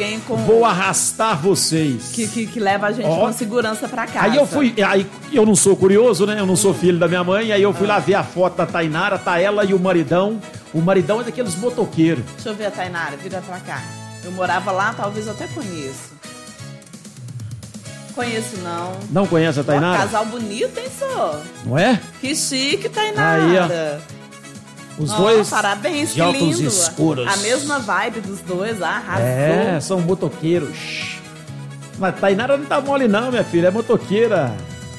alguém com... Vou arrastar vocês. Que leva a gente com segurança pra casa. Aí eu não sou curioso, né? Eu não sou filho da minha mãe. Aí eu fui lá ver a foto da Tainara, tá ela e o maridão. O maridão é daqueles motoqueiros. Deixa eu ver a Tainara, vira pra cá. Eu morava lá, talvez eu até conheço. Conheço não. Não conhece a Tainara? Casal bonito, hein, só? Não é? Que chique, Tainara. Aí, ó. Os dois parabéns, de que óculos lindo. escuros. A mesma vibe dos dois, arrasou. É, são motoqueiros. Mas Tainara não tá mole não, minha filha, é motoqueira.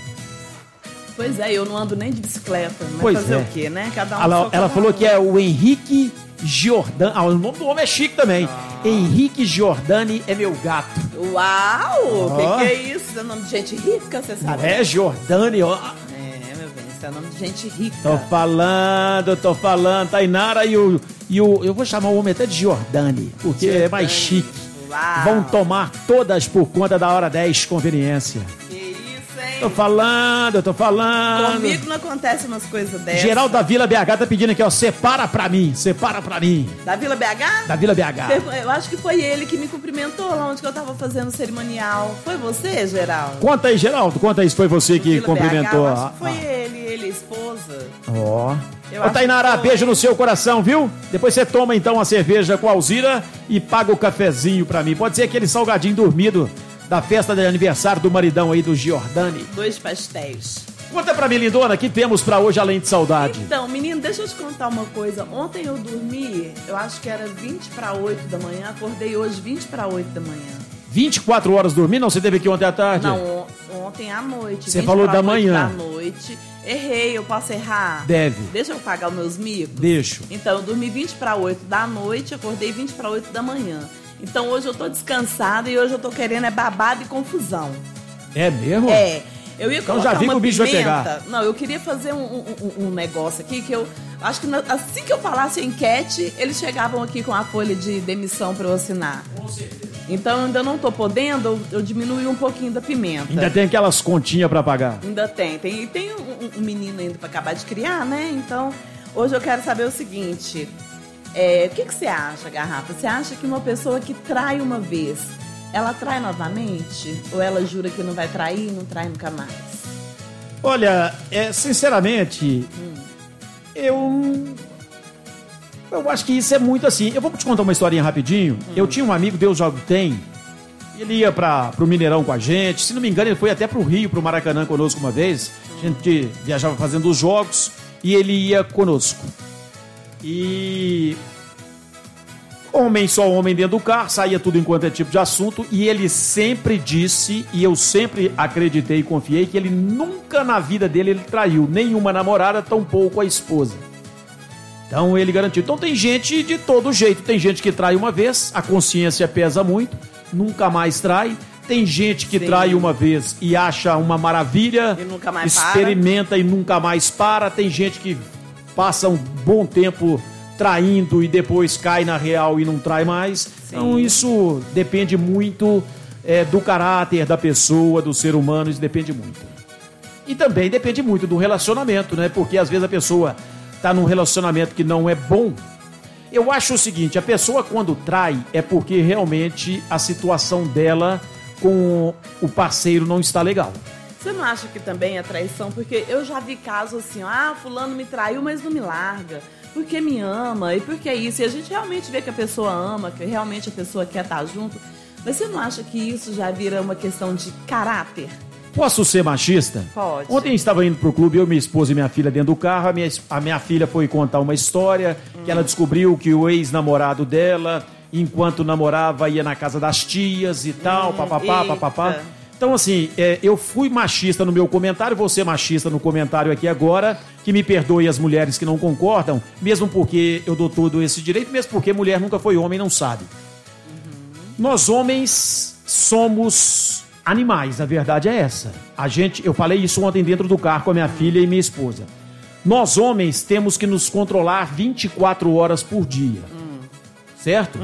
Pois é, eu não ando nem de bicicleta, mas pois fazer o quê, né? Cada um ela falou que é o Henrique Giordani. O nome do homem é chique também. Henrique Giordani é meu gato. Uau! Que é isso? É nome de gente rica, você sabe? É, Giordani, ó. É nome de gente rica. Tô falando. Tainara e o eu vou chamar o homem até de Giordani, porque é mais chique. Uau. Vão tomar todas por conta da hora 10 conveniência. Que isso, hein? Tô falando. Comigo não acontece umas coisas dessas. Geraldo da Vila BH tá pedindo aqui, ó, separa pra mim. Da Vila BH? Da Vila BH. Eu acho que foi ele que me cumprimentou lá onde que eu tava fazendo o cerimonial. Foi você, Geraldo? Conta aí, Geraldo, se foi você que Vila cumprimentou. BH, eu acho que foi ele, a esposa. Ó, Tainara, beijo no seu coração, viu? Depois você toma então a cerveja com a Alzira e paga o cafezinho pra mim. Pode ser aquele salgadinho dormido da festa de aniversário do maridão aí do Giordani. 2 pastéis. Conta pra mim, lindona, que temos pra hoje além de saudade? Então, menino, deixa eu te contar uma coisa. Ontem eu dormi, eu acho que era 20 para 8 da manhã, acordei hoje 20 para 8 da manhã. 24 horas dormindo? Não, você teve aqui ontem à tarde? Não, ontem à noite. Você falou da manhã. Da noite. Errei, eu posso errar? Deve. Deixa eu pagar os meus micos? Deixo. Então, eu dormi 20 para 8 da noite, acordei 20 para 8 da manhã. Então, hoje eu tô descansada e hoje eu tô querendo babado e confusão. É mesmo? É. Eu ia então já vi que o bicho vai pegar. Não, eu queria fazer um negócio aqui que eu acho que assim que eu falasse enquete, eles chegavam aqui com a folha de demissão para eu assinar. Com certeza. Então eu ainda não tô podendo, eu diminui um pouquinho da pimenta. Ainda tem aquelas continhas para pagar? Ainda tem. E tem um menino ainda para acabar de criar, né? Então hoje eu quero saber o seguinte, o que você acha, Garrafa? Você acha que uma pessoa que trai uma vez, ela trai novamente? Ou ela jura que não vai trair e não trai nunca mais? Olha, sinceramente, eu acho que isso é muito assim. Eu vou te contar uma historinha rapidinho. Eu tinha um amigo, Deus já o tem, ele ia pro Mineirão com a gente. Se não me engano, ele foi até pro Rio, pro Maracanã conosco uma vez. A gente viajava fazendo os jogos e ele ia conosco. E... só homem dentro do carro, saía tudo enquanto é tipo de assunto, e ele sempre disse, e eu sempre acreditei e confiei, que ele nunca na vida dele ele traiu nenhuma namorada, tampouco a esposa. Então ele garantiu. Então tem gente de todo jeito, tem gente que trai uma vez, a consciência pesa muito, nunca mais trai. Tem gente que trai uma vez e acha uma maravilha, e nunca mais experimenta e nunca mais para. Tem gente que passa um bom tempo traindo e depois cai na real e não trai mais. Sim. Então isso depende muito do caráter da pessoa, do ser humano, isso depende muito. E também depende muito do relacionamento, né? Porque às vezes a pessoa tá num relacionamento que não é bom. Eu acho o seguinte, a pessoa quando trai é porque realmente a situação dela com o parceiro não está legal. Você não acha que também é traição? Porque eu já vi casos assim, fulano me traiu, mas não me larga. Porque me ama, e porque é isso. E a gente realmente vê que a pessoa ama, que realmente a pessoa quer estar junto. Mas você não acha que isso já vira uma questão de caráter? Posso ser machista? Pode. Ontem eu estava indo pro clube, eu, minha esposa e minha filha dentro do carro. A minha filha foi contar uma história que ela descobriu que o ex-namorado dela, enquanto namorava, ia na casa das tias e tal, papapá. Então, assim, eu fui machista no meu comentário, vou ser machista no comentário aqui agora, que me perdoe as mulheres que não concordam, mesmo porque eu dou todo esse direito, mesmo porque mulher nunca foi homem, não sabe. Nós homens somos animais, a verdade é essa. Eu falei isso ontem dentro do carro com a minha filha e minha esposa. Nós homens temos que nos controlar 24 horas por dia, certo?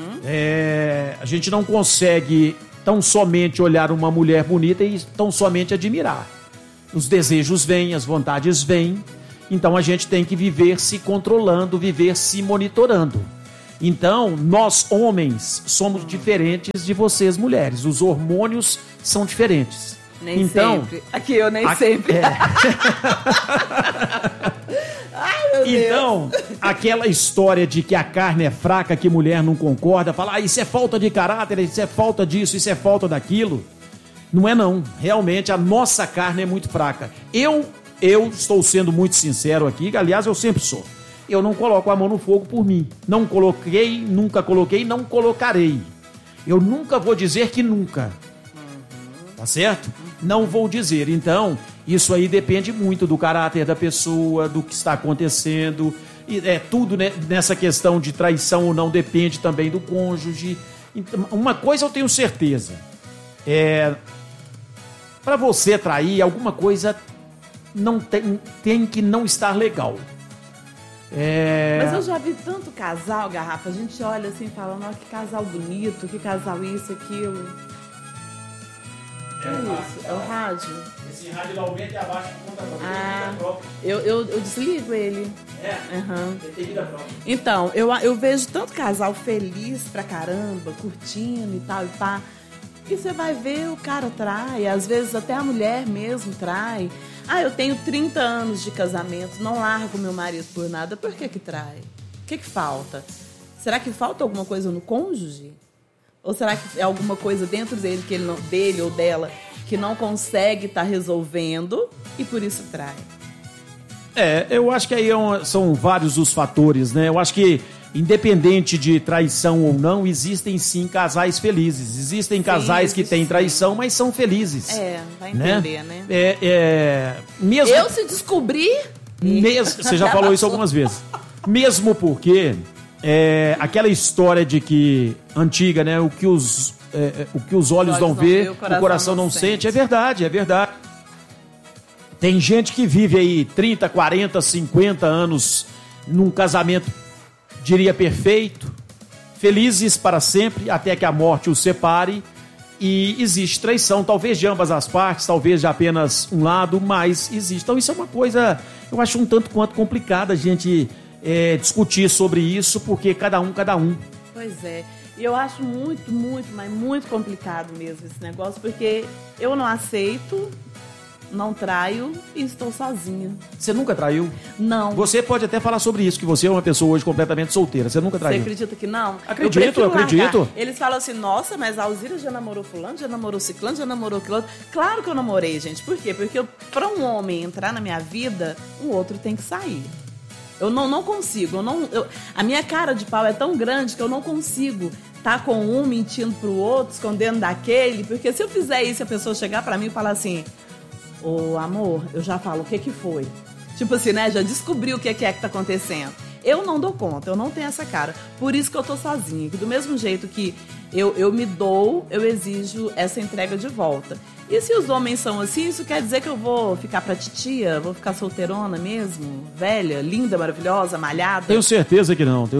A gente não consegue tão somente olhar uma mulher bonita e tão somente admirar. Os desejos vêm, as vontades vêm, então a gente tem que viver se controlando, viver se monitorando. Então, nós homens somos diferentes de vocês mulheres. Os hormônios são diferentes. Nem então, sempre. Aqui eu nem sempre. Ai, meu Deus. Então, aquela história de que a carne é fraca, que mulher não concorda, fala, isso é falta de caráter, isso é falta disso, isso é falta daquilo. Não é não. Realmente, a nossa carne é muito fraca. Eu estou sendo muito sincero aqui, aliás, eu sempre sou. Eu não coloco a mão no fogo por mim. Não coloquei, nunca coloquei, não colocarei. Eu nunca vou dizer que nunca. Tá certo? Não vou dizer. Então, isso aí depende muito do caráter da pessoa, do que está acontecendo. E tudo, né, nessa questão de traição ou não depende também do cônjuge. Então, uma coisa eu tenho certeza. Para você trair, alguma coisa não tem que não estar legal. Mas eu já vi tanto casal, Garrafa, a gente olha assim e fala, nossa, que casal bonito, que casal isso, aquilo. É o rádio. Esse rádio aumenta e abaixa por conta própria. Eu desligo ele. Uhum. Tem vida própria. Então, eu vejo tanto casal feliz pra caramba, curtindo e tal e pá. E você vai ver, o cara trai, às vezes até a mulher mesmo trai. Eu tenho 30 anos de casamento, não largo meu marido por nada. Por que trai? O que falta? Será que falta alguma coisa no cônjuge? Ou será que é alguma coisa dentro dele, que ele não, dele ou dela, que não consegue estar resolvendo e por isso trai? Eu acho que aí são vários os fatores, né? Eu acho que, independente de traição ou não, existem sim casais felizes. Existem casais que têm traição, mas são felizes. Vai entender, né? Mesmo... Eu se descobrir... Você já falou isso algumas vezes. Mesmo porque aquela história de que... Antiga, né? O que os olhos não vê, o coração não sente. É verdade. Tem gente que vive aí 30, 40, 50 anos num casamento, diria, perfeito, felizes para sempre, até que a morte os separe, e existe traição, talvez de ambas as partes, talvez de apenas um lado, mas existe. Então isso é uma coisa, eu acho um tanto quanto complicada a gente discutir sobre isso, porque cada um. Pois é, e eu acho muito, mas muito complicado mesmo esse negócio, porque eu não aceito, não traio e estou sozinha. Você nunca traiu? Não. Você pode até falar sobre isso, que você é uma pessoa hoje completamente solteira. Você nunca traiu? Você acredita que não? Eu acredito. Eles falam assim, nossa, mas a Alzira já namorou fulano, já namorou ciclano, já namorou aquilo. Claro que eu namorei, gente. Por quê? Porque para um homem entrar na minha vida, um outro tem que sair. Eu não consigo. A minha cara de pau é tão grande que eu não consigo estar com um mentindo pro outro, escondendo daquele. Porque se eu fizer isso, a pessoa chegar para mim e falar assim... Ô, amor, eu já falo, o que foi? Tipo assim, né? Já descobri o que tá acontecendo. Eu não dou conta, eu não tenho essa cara. Por isso que eu tô sozinha. Que do mesmo jeito que eu me dou, eu exijo essa entrega de volta. E se os homens são assim, isso quer dizer que eu vou ficar pra titia? Vou ficar solteirona mesmo? Velha, linda, maravilhosa, malhada? Tenho certeza que não.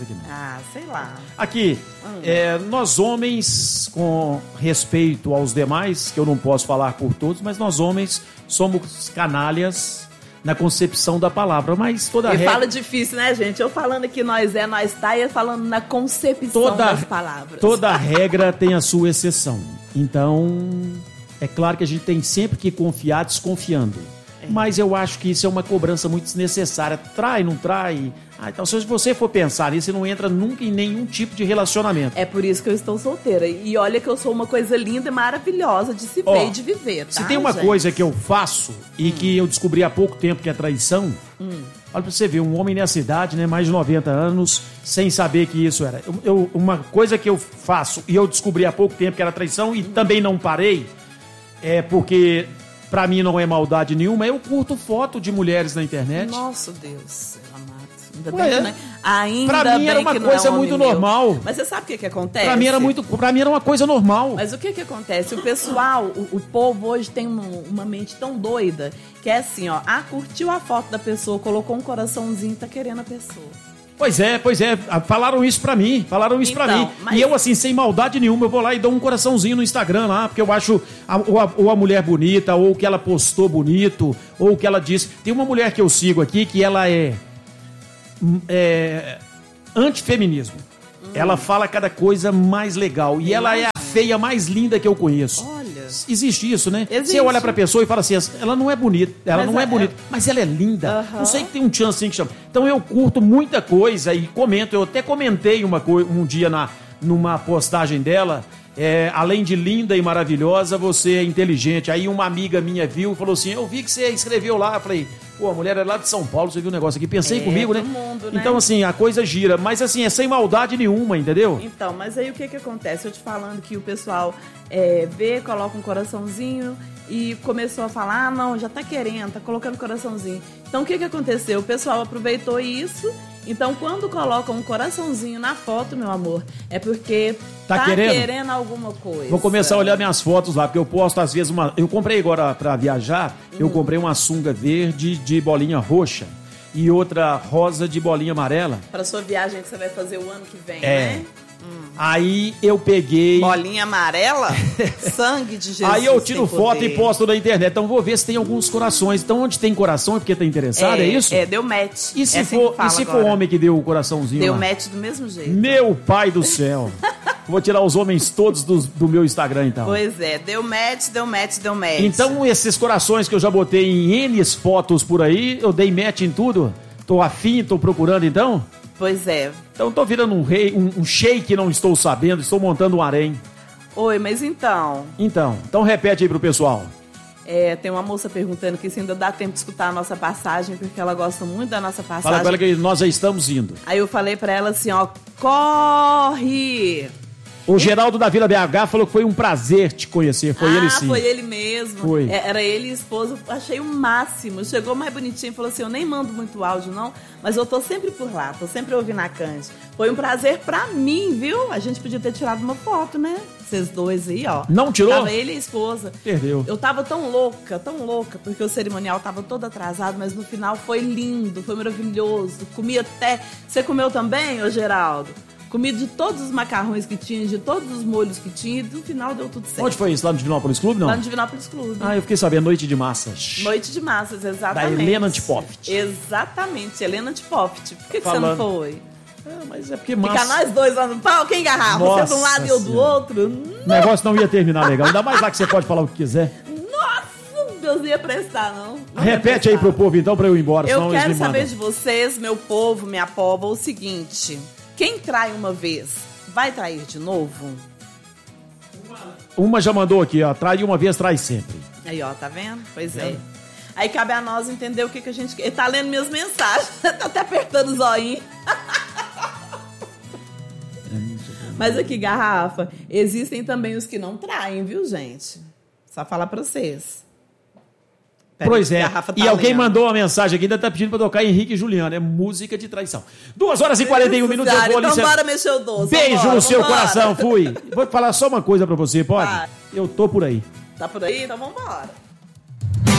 Sei lá. Aqui, nós homens, com respeito aos demais, que eu não posso falar por todos, mas nós homens somos canalhas na concepção da palavra, mas toda regra... fala difícil, né, gente? Eu falando que nós tá, e falando na concepção das palavras. Toda regra tem a sua exceção. Então, é claro que a gente tem sempre que confiar desconfiando. Mas eu acho que isso é uma cobrança muito desnecessária. Trai, não trai? Então, se você for pensar nisso, você não entra nunca em nenhum tipo de relacionamento. É por isso que eu estou solteira. E olha que eu sou uma coisa linda e maravilhosa de se ver e de viver, tá, se tem uma coisa que eu faço e que eu descobri há pouco tempo que é traição, olha pra você ver, um homem nessa idade, né, mais de 90 anos, sem saber que isso era. Uma coisa que eu faço e eu descobri há pouco tempo que era traição e também não parei, porque... Pra mim não é maldade nenhuma, eu curto foto de mulheres na internet. Nossa, Deus, amado. Ainda bem que, né? Pra mim era uma coisa muito normal. Mas você sabe o que acontece? Pra mim era uma coisa normal. Mas o que acontece? O pessoal, o povo hoje tem uma mente tão doida que é assim, ó, curtiu a foto da pessoa, colocou um coraçãozinho e tá querendo a pessoa. Pois é, falaram isso pra mim, Mas... E eu, assim, sem maldade nenhuma, eu vou lá e dou um coraçãozinho no Instagram lá, porque eu acho ou a mulher bonita, ou o que ela postou bonito, ou o que ela disse. Tem uma mulher que eu sigo aqui que ela é antifeminismo. Ela fala cada coisa mais legal. E ela é a feia mais linda que eu conheço. Olha. Existe isso, né? Existe. Você olha pra pessoa e fala assim, ela não é bonita, mas ela é linda. Uhum. Não sei que tem um chance assim que chama. Então eu curto muita coisa e comento. Eu até comentei um dia numa postagem dela. Além de linda e maravilhosa, você é inteligente. Aí uma amiga minha viu e falou assim, eu vi que você escreveu lá. Eu falei, pô, a mulher é lá de São Paulo, você viu o negócio aqui. Pensei comigo, né? Mundo, né? Então assim, a coisa gira. Mas assim, é sem maldade nenhuma, entendeu? Então, mas aí o que acontece? Eu te falando que o pessoal vê, coloca um coraçãozinho e começou a falar, não, já tá querendo, tá colocando coraçãozinho. Então o que aconteceu? O pessoal aproveitou isso. Então, quando coloca um coraçãozinho na foto, meu amor, é porque tá querendo alguma coisa. Vou começar a olhar minhas fotos lá, porque eu posto às vezes eu comprei agora pra viajar, eu comprei uma sunga verde de bolinha roxa e outra rosa de bolinha amarela. Pra sua viagem que você vai fazer o ano que vem, né? Aí eu peguei... Bolinha amarela? Sangue de Jesus. Aí eu tiro foto e posto na internet. Então vou ver se tem alguns corações. Então onde tem coração é porque tá interessado, é isso? Deu match. E se for homem que deu o coraçãozinho deu lá? match do mesmo jeito. Meu pai do céu. Vou tirar os homens todos do meu Instagram, então. Pois é, deu match. Então esses corações que eu já botei em N fotos por aí, eu dei match em tudo? Tô afim, tô procurando então? Pois é. Então tô virando um shake, não estou sabendo, estou montando um harém. Oi, mas então... Então repete aí pro pessoal. Tem uma moça perguntando que se ainda dá tempo de escutar a nossa passagem, porque ela gosta muito da nossa passagem. Fala com ela que nós já estamos indo. Aí eu falei pra ela assim, ó, corre! O Geraldo da Vila BH falou que foi um prazer te conhecer. Foi ele sim. Foi ele mesmo. Foi. Era ele e a esposa. Achei o máximo. Chegou mais bonitinho. Falou assim, eu nem mando muito áudio não, mas eu tô sempre por lá. Tô sempre ouvindo a Cande. Foi um prazer pra mim, viu? A gente podia ter tirado uma foto, né? Vocês dois aí, ó. Não tirou? Tava ele e a esposa. Perdeu. Eu tava tão louca, porque o cerimonial tava todo atrasado, mas no final foi lindo, foi maravilhoso. Comi até... Você comeu também, ô Geraldo? Comi de todos os macarrões que tinha, de todos os molhos que tinha, e no final deu tudo certo. Onde foi isso? Lá no Divinópolis Clube, não? Lá no Divinópolis Clube. Eu fiquei sabendo, Noite de Massas. Noite de Massas, exatamente. Da Helena Antipoft. Exatamente, Helena Antipoft. Por que você não foi? Mas é porque massa... Fica nós dois lá no palco, hein, Garrafa? Você de um lado e eu do outro. O negócio não ia terminar legal. Ainda mais lá que você pode falar o que quiser. Nossa, Deus, não ia prestar, não. Repete aí pro povo, então, pra eu ir embora. Eu quero saber de vocês, meu povo, minha pova, o seguinte. Quem trai uma vez, vai trair de novo? Uma já mandou aqui, ó. Trai uma vez, trai sempre. Aí, ó, tá vendo? Pois é. Aí cabe a nós entender o que a gente... Ele tá lendo minhas mensagens. Tá até apertando o zoinho. Mas aqui, Garrafa, existem também os que não traem, viu, gente? Só falar pra vocês. Pois é, e alguém mandou uma mensagem aqui, ainda tá pedindo pra tocar Henrique e Juliano, é música de traição. 2h41 minutos, eu vou ali. Então bora mexer o doce. Beijo no seu coração, fui. Vou falar só uma coisa pra você, pode? Eu tô por aí. Tá por aí? Então vambora.